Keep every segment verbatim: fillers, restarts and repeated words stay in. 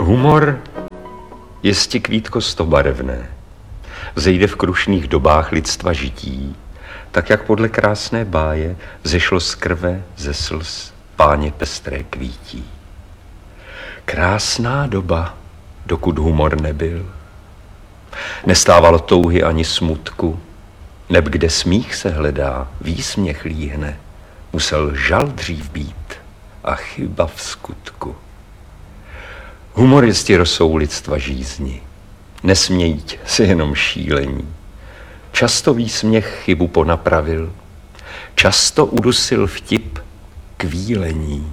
Humor je stikvítko stobarevné. Vzejde v krušných dobách lidstva žití, tak jak podle krásné báje zešlo z krve, ze slz páně pestré kvítí. Krásná doba, dokud humor nebyl. Nestávalo touhy ani smutku, neb kde smích se hledá, výsměch líhne, musel žal dřív být a chyba v skutku. Humoristi rosou lidstva žízni, nesmějť se jenom šílení. Často výsměch chybu ponapravil, často udusil vtip kvílení.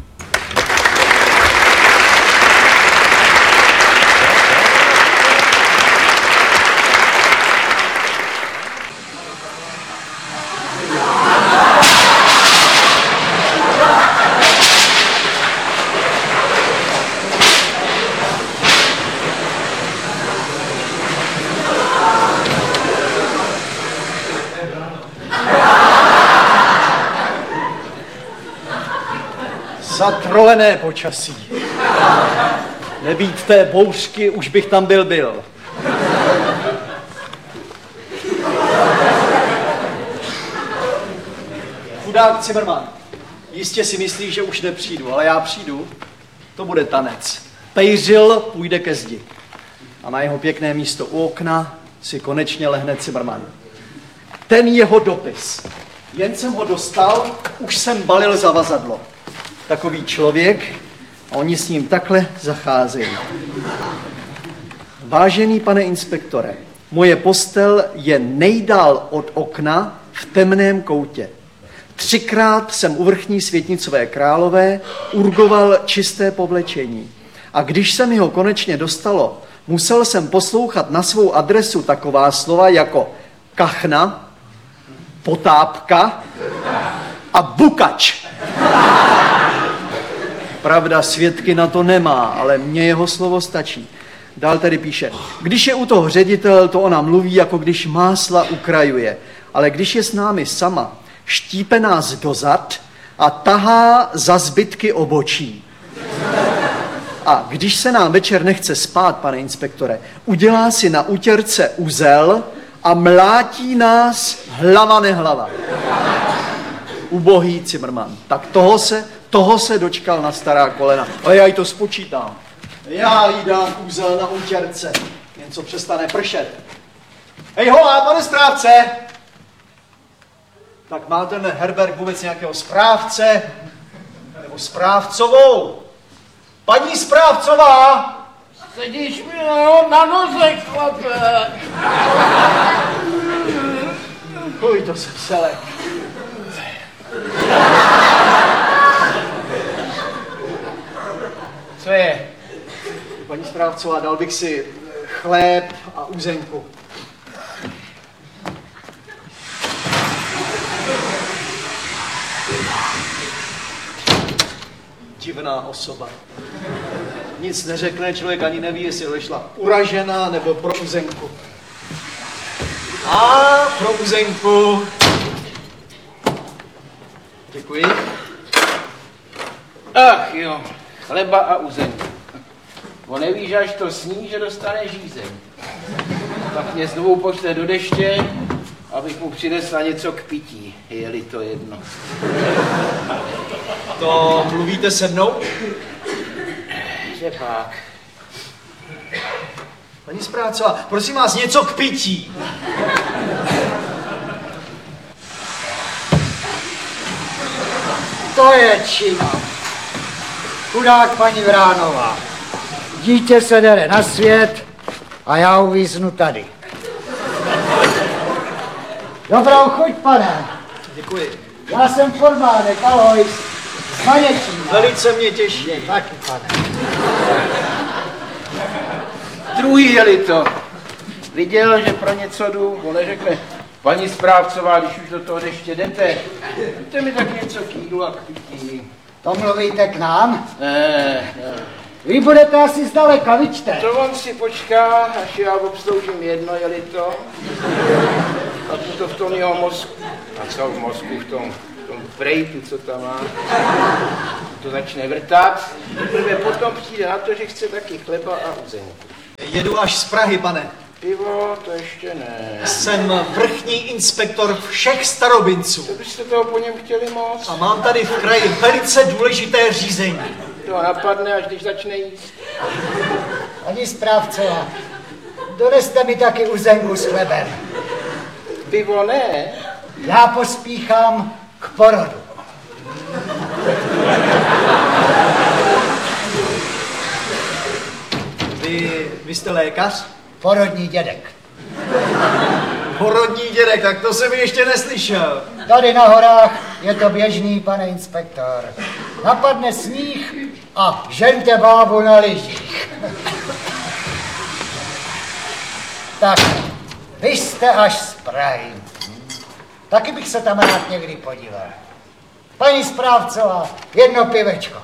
Zatrolené počasí. Nebýt té bouřky, už bych tam byl byl. Chudák Cimrman. Jistě si myslíš, že už nepřijdu, ale já přijdu. To bude tanec. Pejřil půjde ke zdi. A na jeho pěkné místo u okna si konečně lehne Cimrman. Ten jeho dopis. Jen jsem ho dostal, už jsem balil zavazadlo. Takový člověk a oni s ním takhle zacházejí. Vážený pane inspektore, moje postel je nejdál od okna v temném koutě. Třikrát jsem u vrchní Světnicové králové urgoval čisté povlečení. A když se mi ho konečně dostalo, musel jsem poslouchat na svou adresu taková slova jako kachna, potápka a bukač. Pravda, svědky na to nemá, ale mně jeho slovo stačí. Dál tady píše, když je u toho ředitel, to ona mluví, jako když másla ukrajuje. Ale když je s námi sama, štípe nás dozad a tahá za zbytky obočí. A když se nám večer nechce spát, pane inspektore, udělá si na utěrce uzel a mlátí nás hlava nehlava. Ubohý Cimrman. Tak toho se, toho se dočkal na stará kolena. Ale já jí to spočítám. Já jí dám úzel na útěrce. Jen co přestane pršet. Hej holá, pane správce! Tak má ten Herbert vůbec nějakého správce? Nebo správcovou? Paní správcová! Sedíš mi na noze, chlape! Kuj, to jsem selek. Co je? Paní správcová, dal bych si chléb a uzenku. Divná osoba. Nic neřekne, člověk ani neví, jestli odešla uražená nebo pro uzenku. A pro uzenku. Děkuji. Ach jo, chleba a uzenku. On nevíš, až to sní, že dostane žízeň. Tak mě znovu pošle do deště, abych mu přinesla něco k pití, je-li to jedno. To mluvíte se mnou? Že pak. Paní správcová, prosím vás, něco k pití. To je čina. Chudák paní Vránová. Dítě se dere na svět a já uvíznu tady. Dobrou chuť, pane. Děkuji. Já jsem Formánek, ahoj. S Maněčím. Velice mě těší. Taky, pane. Druhý je-li to. Viděl, že pro něco jdu, on neřekne, paní správcová, když už do toho deště jdete, dejte mi tak něco k jídlu a k pití. To mluvíte k nám? Ne, ne. Vy budete asi zdaleka, viďte. To on si počká, až já obsloužím jedno, je-li to. A to v tom jeho mozku. A co v mozku, v tom, v tom frejtu, co tam má. To začne vrtat. Prvé potom potom přijde na to, že chce taky chleba a uzenku. Jedu až z Prahy, pane. Pivo, to ještě ne. Jsem vrchní inspektor všech starobinců. Co byste toho po něm chtěli moc? A mám tady v kraji velice důležité řízení. To napadne, až když začne jíst. Ani správcová, doneste mi taky uzenku s chlebem. Pivo ne. Já pospíchám k porodu. Vy, vy jste lékař? Porodní dědek. Porodní dědek, tak to jsem ještě neslyšel. Tady na horách je to běžný, pane inspektor. Napadne sníh a žeňte bábu na lyžích. Tak, vy jste až z Prahy. Taky bych se tam rád někdy podíval. Paní správcová, jedno pivečko.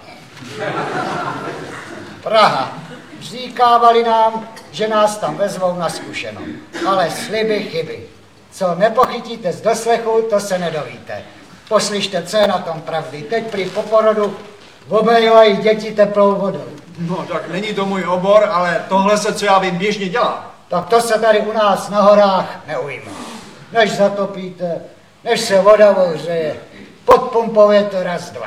Praha. Říkávali nám, že nás tam vezmou na zkušenou. Ale sliby chyby. Co nepochytíte z doslechu, to se nedovíte. Poslyšte, co je na tom pravdy. Teď prý po porodu obejvají děti teplou vodou. No tak není to můj obor, ale tohle se, co já vím, běžně dělá. Tak to se tady u nás na horách neujme. Než zatopíte, než se voda ohřeje, podpumpuje to raz, dva.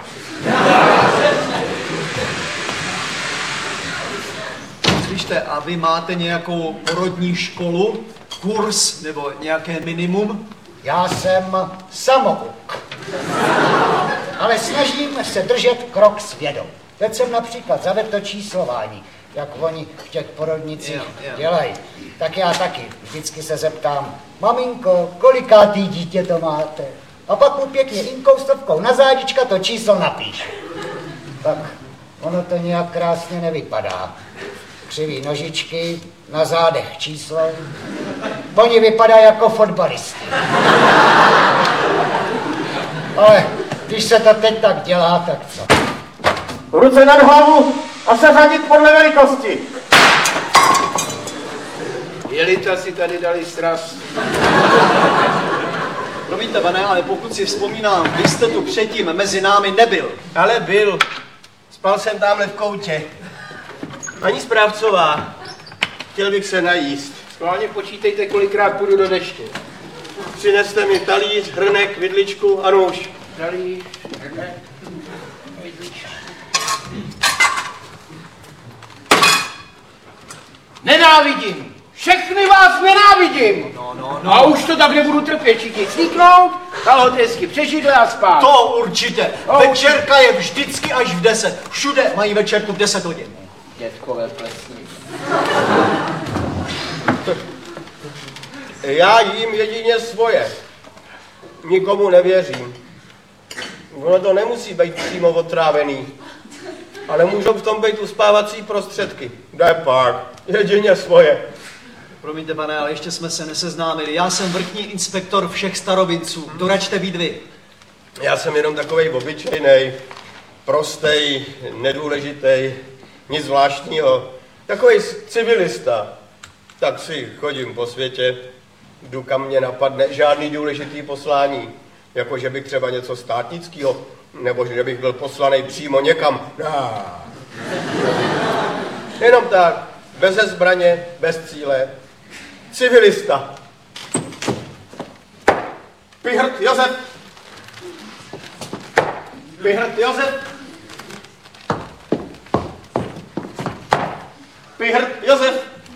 Slyšte, a vy máte nějakou porodní školu, kurz nebo nějaké minimum? Já jsem samouk. Ale snažím se držet krok s vědou. Teď jsem například zavedl to číslování, jak oni v těch porodnicích Jo, jo. dělají. Tak já taky vždycky se zeptám, maminko, kolikátý dítě to máte? A pak mu pěkně inkoustovkou na zádička to číslo napíšu. Tak ono to nějak krásně nevypadá. Křivý nožičky, na zádech číslo. Oni vypadají jako fotbalisti. Ale když se to teď tak dělá, tak co? Ruce nad hlavu a seřadit podle velikosti. Jelita si tady dali sraz. Promiňte, pane, ale pokud si vzpomínám, vy jste tu předtím mezi námi nebyl. Ale byl. Spal jsem tamhle v koutě. Paní správcová, chtěl bych se najíst. Schválně počítejte, kolikrát půjdu do deště. Přineste mi talíř, hrnek, vidličku a nůž. Talíř, hrnek, vidlička. Nenávidím! Všechny vás nenávidím! No, no, No a už to tak nebudu trpět, všichni cvíknout, kalhotesky přežidle a spát. To určitě. To Večerka je vždycky až v deset. Všude mají večerku v deset hodin. Dětkové plesní. Já jím jedině svoje. Nikomu nevěřím. Ono to nemusí být přímo otrávený. Ale můžou v tom být uspávací prostředky. Jde pak. Jedině svoje. Promiňte, pane, ale ještě jsme se neseznámili. Já jsem vrchní inspektor všech starobinců. Doračte být vy. Já jsem jenom takovej obyčejnej, prostej, nedůležitej, nic zvláštního. Takovej civilista. Tak si chodím po světě, jdu kam mě napadne, žádný důležitý poslání. Jako že bych třeba něco státnického, nebo že bych byl poslaný přímo někam. No. Jenom tak, beze zbraně, bez cíle. Civilista. Pichrt Josef. Pichrt Josef. Pichrt Josef.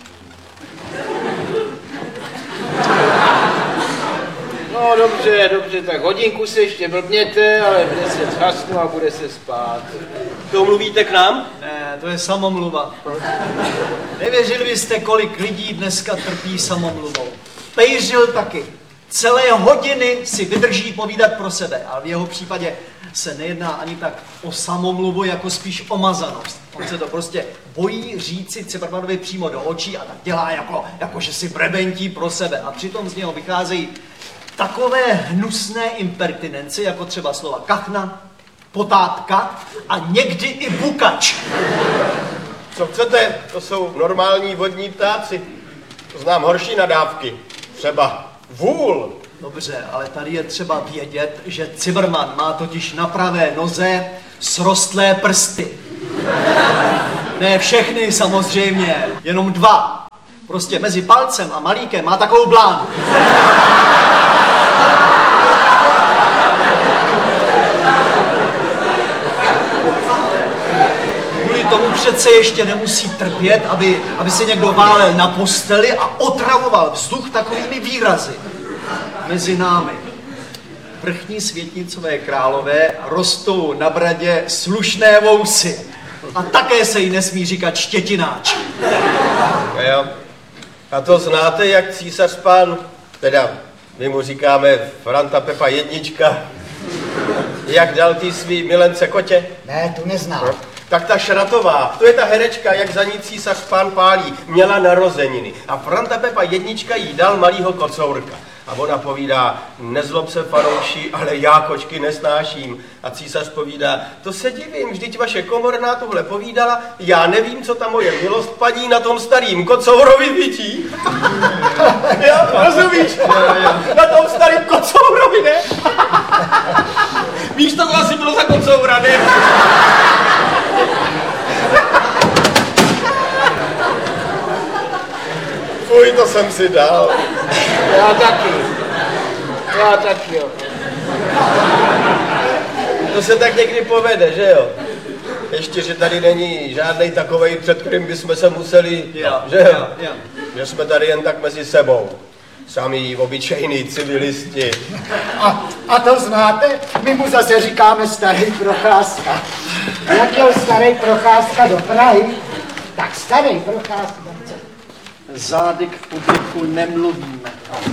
No dobře, dobře, tak hodinku se ještě blbněte, ale v deset zhasnu a bude se spát. To mluvíte k nám? Ne, to je samomluva. Nevěřili byste, kolik lidí dneska trpí samomluvou. Pejřil taky. Celé hodiny si vydrží povídat pro sebe, ale v jeho případě se nejedná ani tak o samomluvu, jako spíš o mazanost. On se to prostě bojí říci Cimrmanovi přímo do očí a tak dělá, jako, jako že si brebentí pro sebe. A přitom z něho vycházejí takové hnusné impertinence, jako třeba slova kachna, potátka a někdy i bukač. Co chcete? To jsou normální vodní ptáci. Znám horší nadávky. Třeba vůl. Dobře, ale tady je třeba vědět, že Cimrman má totiž na pravé noze srostlé prsty. Ne všechny samozřejmě, jenom dva. Prostě mezi palcem a malíkem má takovou blánu. Kvůli tomu přece ještě nemusí trpět, aby, aby se někdo válel na posteli a otravoval vzduch takovými výrazy. Mezi námi vrchní světnicové králové rostou na bradě slušné vousy. A také se jí nesmí říkat štětináč. No jo. A to znáte, jak císař pán, teda my mu říkáme Franta Pepa jednička, jak dal ty svý milence kotě? Ne, tu neznám. No. Tak ta Šratová, to je ta herečka, jak za ní císař pán pálí, měla narozeniny. A Franta Pepa jednička jí dal malýho kocourka. A ona povídá, nezlob se fanouši, ale já kočky nesnáším. A císař povídá, to se divím, vždyť vaše komorná tohle povídala, já nevím, co ta moje milost paní na tom starým kocourovi vidí. Já, rozumíš? Na tom starým kocourovi, ne? Víš, to asi bylo za kocoura, ne? Fuj, to jsem si dal. Já taky. Já taky, jo. To se tak někdy povede, že jo? Ještě, že tady není žádnej takovej, před kterým bychom se museli, Jo, že jo? jo, jo. Že jsme tady jen tak mezi sebou. Samý obyčejný civilisti. A, a to znáte? My mu zase říkáme starý Procházka. Jak jel starý Procházka do Prahy, tak starý Procházka. Zády k publiku nemluvíme.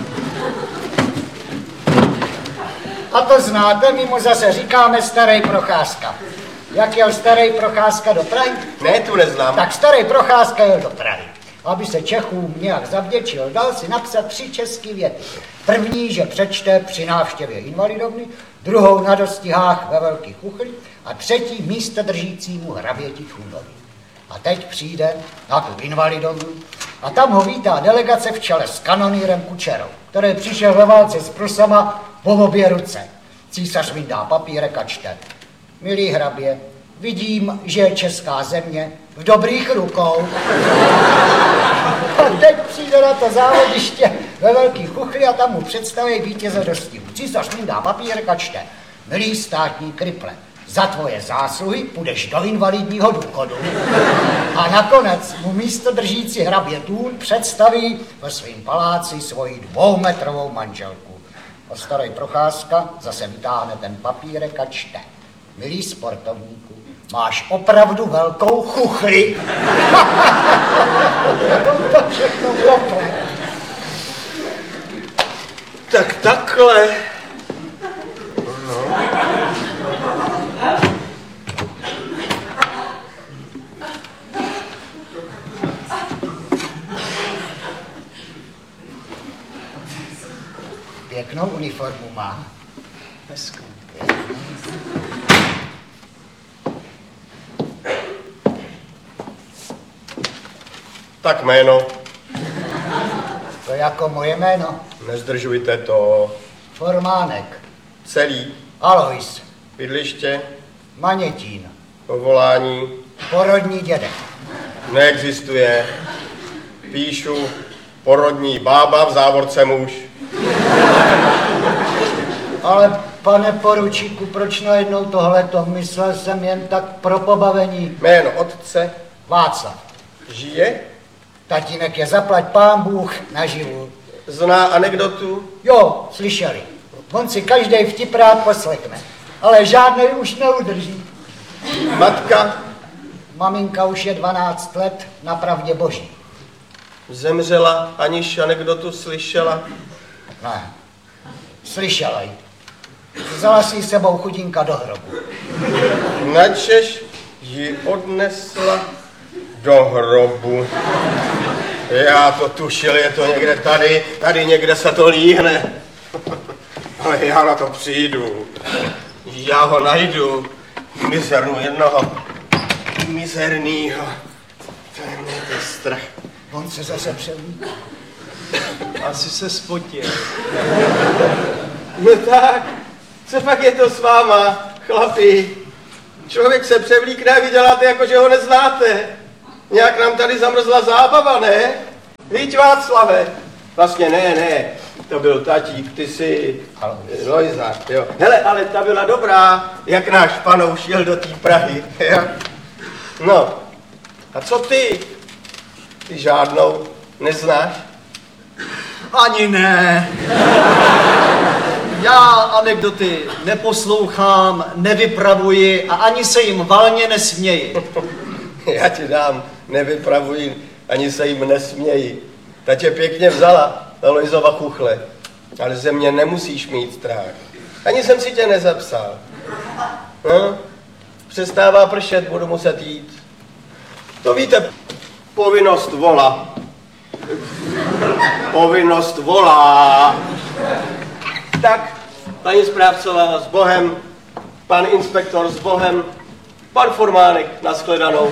A to znáte? My mu zase říkáme starý Procházka. Jak jel starý Procházka do Prahy, Ne, tu neznám. tak starý Procházka jel do Prahy. Aby se Čechům nějak zavděčil, dal si napsat tři české věty. První, že přečte při návštěvě invalidovny, druhou na dostihách ve Velkých Uchlích a třetí místo držícímu hraběti Tchůnovi. A teď přijde na tu invalidovnu a tam ho vítá delegace v čele s kanonýrem Kučerou, který přišel ve válce s Prusama po obě ruce. Císař vyndá papírek a čte. Milý hrabě, vidím, že je česká země v dobrých rukou. A teď přijde na to závodiště ve Velkých Chuchli a tam mu představí vítěze dostihu. Císař mu dá papírek a čte. Milý státní kriple, za tvoje zásluhy půjdeš do invalidního důchodu. A nakonec mu místo držící hrabě Tůn představí ve svým paláci svoji dvoumetrovou manželku. A starý Procházka zase vytáhne ten papírek a čte. Milý sportovníku, máš opravdu velkou chuchli. To všechno blokle. Tak takhle. No. Pěknou uniformu má. Hezkou. Tak jméno. To jako moje jméno. Nezdržujte to. Formánek. Celý. Alois. Bydliště. Manětín. Povolání. Porodní dědek. Neexistuje. Píšu porodní bába v závorce muž. Ale pane poručíku, proč najednou tohleto? Myslel jsem jen tak pro pobavení. Jméno otce. Václav. Žije. Tatínek je zaplať pán Bůh naživu. Zná anekdotu. Jo, slyšeli. On si každý vtip rád poslechne. Ale žádný už neudrží. Matka. Maminka už je dvanáct let na pravdě boží. Zemřela, aniž anekdotu slyšela. Ne, slyšela ji. Vzala si sebou chudinka do hrobu. Načež ji odnesla do hrobu. Já to tušil, je to někde tady, tady někde se to líhne. Ale já na to přijdu. Já ho najdu. Mizernu jednoho. Mizernýho. To je mě to strach. On se zase převlíká. Asi se spotil. No tak, co pak je to s váma, chlapi? Člověk se převlíkne a vy děláte, jako že ho neznáte. nějak nám tady zamrzla zábava, ne? Víď, Václave. Vlastně ne, ne, to byl tatík, ty jsi Lojza, jo. Hele, ale ta byla dobrá, jak náš panouš jel do té Prahy, jo. No, a co ty? Ty žádnou neznáš? Ani ne. Já anekdoty neposlouchám, nevypravuji a ani se jim valně nesměji. Já ti dám, nevypravuji, ani se jim nesměji. Ta tě pěkně vzala, ta Lojzova chuchle, ale ze mě nemusíš mít strach. Ani jsem si tě nezapsal. No, přestává pršet, budu muset jít. To víte, povinnost volá. Povinnost volá. Tak, paní správcová s Bohem, pan inspektor s Bohem, pan Formánek, nashledanou.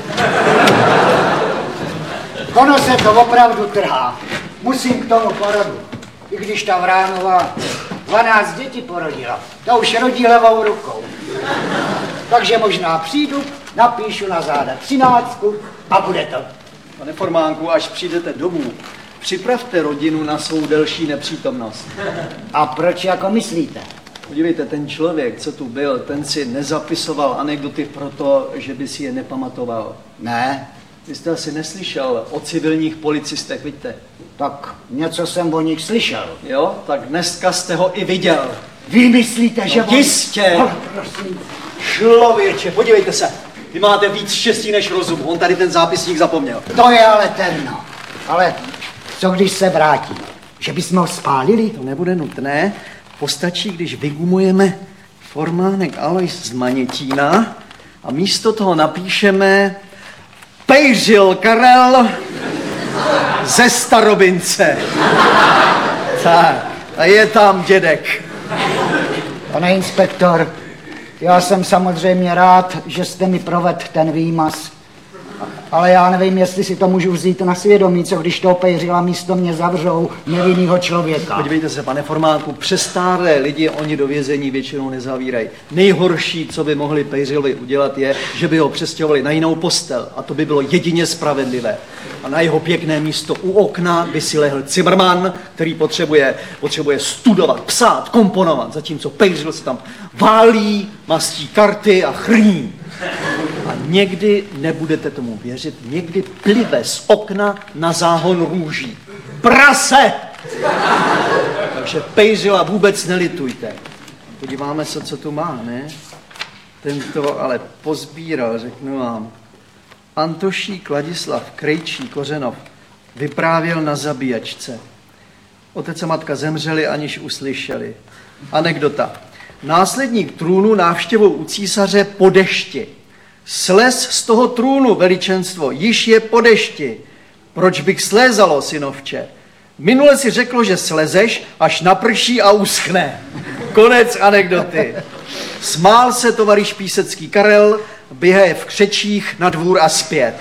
Ono se to opravdu trhá. Musím k tomu porodu. I když ta Vránová dvanáct dětí porodila, to už rodí levou rukou. Takže možná přijdu, napíšu na záda třináctku a bude to. Pane Formánku, až přijdete domů, připravte rodinu na svou delší nepřítomnost. A proč jako myslíte? Podívejte, ten člověk, co tu byl, ten si nezapisoval anekdoty proto, že by si je nepamatoval. Ne, Vy jste asi neslyšel o civilních policistech, vidíte? tak něco jsem o nich slyšel. Jo? Tak dneska jste ho i viděl. Vy myslíte, že... No, jistě. Ale prosím. Člověče, podívejte se. Vy máte víc štěstí než rozum. On tady ten zápisník zapomněl. To je ale terno. Ale co když se vrátí? Že bychom ho spálili? To nebude nutné. Postačí, když vygumujeme Formánek Alois z Manětína a místo toho napíšeme Pejřil Karel ze Starobince. Tak, a je tam dědek. Pane inspektor, já jsem samozřejmě rád, že jste mi provedl ten výmaz. Ale já nevím, jestli si to můžu vzít na svědomí, co když toho Pejřila místo mě zavřou nevinnýho člověka. Podívejte se, pane Formánku, přestárlé lidi oni do vězení většinou nezavírají. Nejhorší, co by mohli Pejřilovi udělat, je, že by ho přestěhovali na jinou postel. A to by bylo jedině spravedlivé. A na jeho pěkné místo u okna by si lehl Cimrman, který potřebuje, potřebuje studovat, psát, komponovat, zatímco Pejřil se tam válí, mastí karty a chrní. A někdy, nebudete tomu věřit, někdy plive z okna na záhon růží. Prase! Takže Pejřila vůbec nelitujte. Podíváme se, co tu má, ne? Ten to ale pozbíral, řeknu vám. Antošík Ladislav Krejčí Kořenov vyprávěl na zabíjačce. Otec a matka zemřeli, aniž uslyšeli. Anekdota. Následník trůnu návštěvou u císaře po dešti. Slez z toho trůnu, veličenstvo, již je po dešti. Proč bych slézalo, synovče? Minule si řeklo, že slezeš, až naprší a uschne. Konec anekdoty. Smál se tovaryš Písecký Karel, běhá v křečích na dvůr a zpět.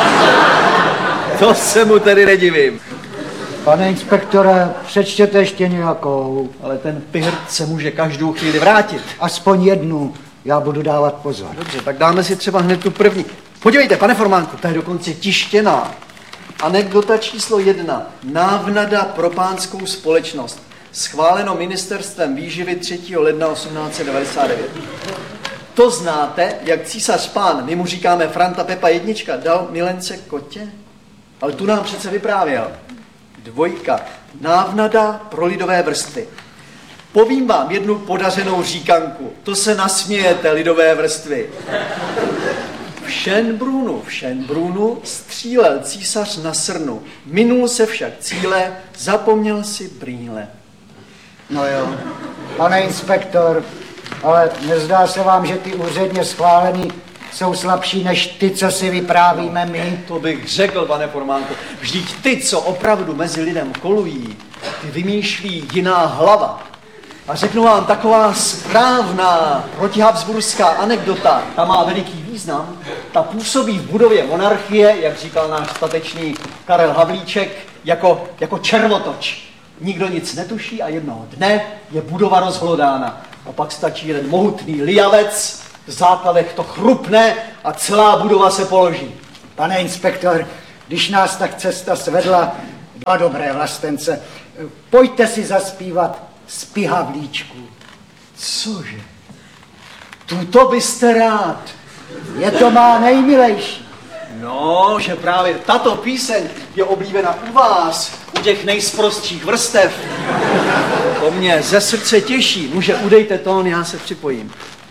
To se mu tedy nedivím. Pane inspektore, přečtěte ještě nějakou. Ale ten pirt se může každou chvíli vrátit. Aspoň jednu, já budu dávat pozor. Dobře, tak dáme si třeba hned tu první. Podívejte, pane Formánku, to je dokonce tištěná. Anekdota číslo jedna. Návnada pro pánskou společnost. Schváleno ministerstvem výživy třetího ledna osmnáct set devadesát devět. To znáte, jak císař pán, my mu říkáme Franta Pepa jednička, dal milence kotě? Ale tu nám přece vyprávěl. Dvojka. Návnada pro lidové vrstvy. Povím vám jednu podařenou říkanku. To se nasmějete, lidové vrstvy. V Schönbrunnu, v Schönbrunnu střílel císař na srnu. Minul se však cíle, zapomněl si brýle. No jo. Pane inspektor, ale nezdá se vám, že ty úředně schválený jsou slabší než ty, co si vyprávíme my? To bych řekl, pane Formánku. Vždyť ty, co opravdu mezi lidem kolují, ty vymýšlí jiná hlava. A řeknu vám, taková správná protihabsburská anekdota, ta má veliký význam, ta působí v budově monarchie, jak říkal náš statečný Karel Havlíček, jako, jako červotoč. Nikdo nic netuší a jednoho dne je budova rozhlodána. A pak stačí jeden mohutný lijavec, v základech to chrupne a celá budova se položí. Pane inspektor, když nás tak cesta svedla, dva dobré vlastence, pojďte si zaspívat Zpí Havlíčku. Cože? Tuto byste rád. Je to má nejmilejší. No, že právě tato píseň je oblíbená u vás, u těch nejsprostších vrstev. To mě ze srdce těší. Může udejte tón, já se připojím.